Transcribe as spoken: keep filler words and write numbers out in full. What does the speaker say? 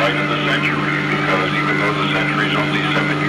light of the century, because even though the century is only seven